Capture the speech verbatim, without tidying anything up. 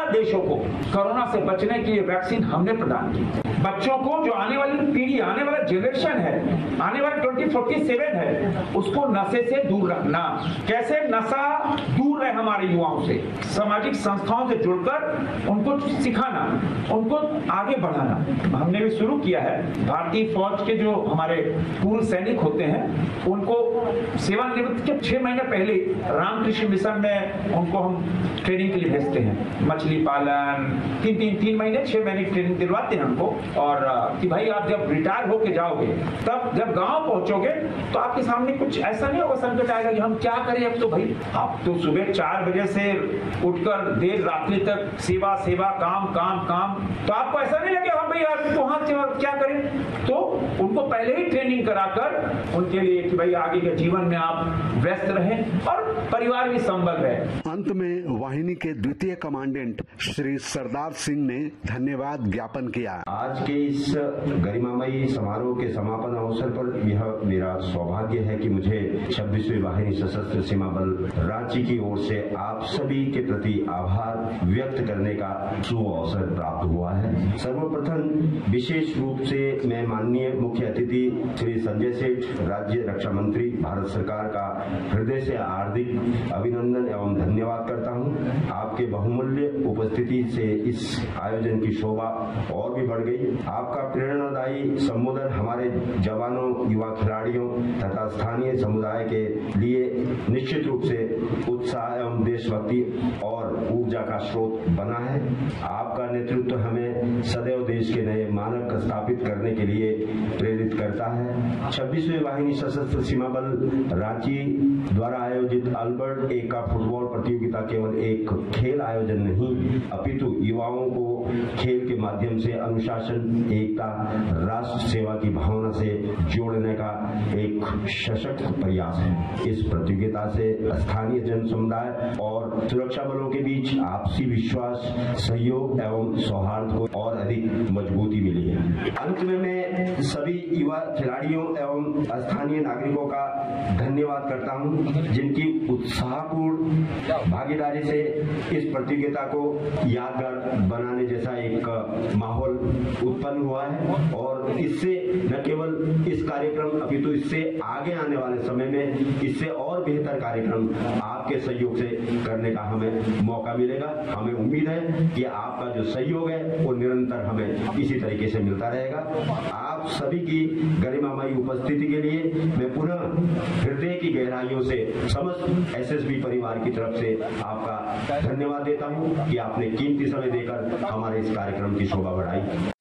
ज्यादा देशों को कोरोना से बचने की वैक्सीन हमने प्रदान की। बच्चों को जो आने वाली पीढ़ी, आने वाला जनरेशन है, आने वाला ट्वेंटी फोर्टी सेवन है, उसको नशे से दूर रखना। कैसे नशा दूर रहे हमारे युवाओं से, सामाजिक संस्थाओं से जुड़कर उनको सिखाना, उनको आगे बढ़ाना हमने भी शुरू किया है। भारतीय फौज के जो हमारे पूर्व सैनिक होते हैं उनको सेवानिवृत्त के छह महीने पहले रामकृष्ण मिशन में उनको हम ट्रेनिंग के लिए भेजते हैं। मछली पालन तीन तीन तीन महीने छह महीने ट्रेनिंग दिलवाते हैं उनको, और कि भाई आप जब रिटायर होके जाओगे तब जब गांव पहुंचोगे तो आपके सामने कुछ ऐसा नहीं होगा संकट आएगा कि हम क्या करें। अब तो भाई आप तो सुबह चार बजे से उठकर देर रात्रि तक सेवा सेवा काम काम काम, तो आपको ऐसा नहीं लगे हम भाई यार तो हाँ क्या करें। तो उनको पहले ही ट्रेनिंग कराकर उनके लिए कि भाई आगे के जीवन में आप व्यस्त रहें और परिवार भी संबल रहे। अंत में वाहिनी के द्वितीय कमांडेंट श्री सरदार सिंह ने धन्यवाद ज्ञापन किया। आज के इस गरिमामयी समारोह के समापन अवसर पर यह मेरा सौभाग्य है कि मुझे छब्बीसवीं वाहिनी सशस्त्र सीमा बल रांची की ओर से आप सभी के प्रति आभार व्यक्त करने का सुअवसर प्राप्त हुआ है। सर्वप्रथम विशेष रूप से मैं माननीय मुख्य अतिथि श्री संजय सेठ, राज्य रक्षा मंत्री, भारत सरकार का हृदय से हार्दिक अभिनंदन एवं धन्यवाद करता हूं। आपके बहुमूल्य उपस्थिति से इस आयोजन की शोभा और भी बढ़ गई। आपका प्रेरणादायी संबोधन हमारे जवानों, युवा खिलाड़ियों तथा स्थानीय समुदाय के लिए निश्चित रूप से उत्साह एवं देशभक्ति और ऊर्जा का स्रोत बना है। आपका नेतृत्व हमें सदैव देश के नए मानक स्थापित करने के लिए प्रेरित करता है। छब्बीसवीं वाहिनी सशस्त्र सीमा बल रांची द्वारा आयोजित अल्बर्ट एका फुटबॉल प्रतियोगिता केवल एक खेल आयोजन नहीं, अपितु युवाओं को खेल के माध्यम से अनुशासन, एकता, राष्ट्र सेवा की भावना से जोड़ने का एक सशक्त प्रयास है। इस प्रतियोगिता से स्थानीय जन समुदाय और सुरक्षा बलों के बीच आपसी विश्वास, सहयोग एवं सौहार्द को और अधिक मजबूती मिली है। अंत में मैं सभी युवा खिलाड़ियों एवं स्थानीय नागरिकों का धन्यवाद करता हूं, जिनकी उत्साहपूर्ण भागीदारी से इस प्रतियोगिता को यादगार बनाने जैसा एक माहौल उत्पन्न हुआ है। और इससे न केवल इस कार्यक्रम अपितु इससे आगे आने वाले समय में इससे और बेहतर कार्यक्रम आपके सहयोग से करने का हमें मौका मिलेगा। हमें उम्मीद है कि आपका जो सहयोग है वो निरंतर हमें इसी तरीके से मिलता रहेगा। आप सभी की गरिमामयी उपस्थिति के लिए मैं पुनः हृदय की गहराइयों से समस्त एसएसबी परिवार की तरफ से आपका धन्यवाद देता हूं कि आपने कीमती समय देकर हमारे इस कार्यक्रम की शोभा बढ़ाई।